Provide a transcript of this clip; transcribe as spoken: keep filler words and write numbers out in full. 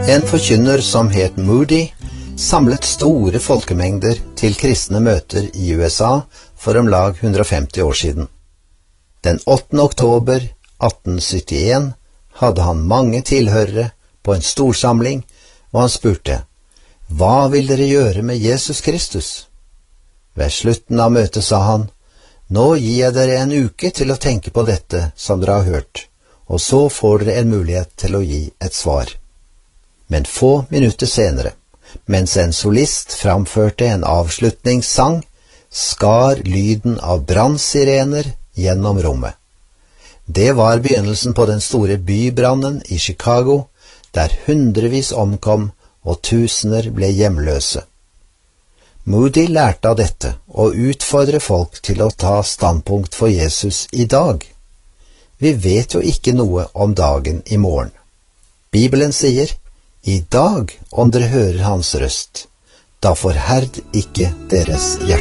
En forkynner som het Moody samlet store folkemengder til kristne møter i U S A for om lag hundre og femti år siden. Den åttende oktober atten syttien hadde han mange tilhørere på en storsamling, og han spurte: «Hva vil dere gjøre med Jesus Kristus?» Ved slutten av møtet sa han: «Nå gir jeg dere en uke til å tenke på dette som dere har hørt, og så får dere en mulighet til å gi et svar.» Men få minutter senere, mens en solist framførte en avslutningssang, skar lyden av brannsirener gjennom rommet. Det var begynnelsen på den store bybrannen i Chicago, der hundrevis omkom og tusener ble hjemløse. Moody lærte av dette og utfordrer folk til å ta standpunkt for Jesus i dag. Vi vet jo ikke noe om dagen i morgen. Bibelen sier: «I dag, om dere hører hans røst, da forherd ikke deres hjerte.»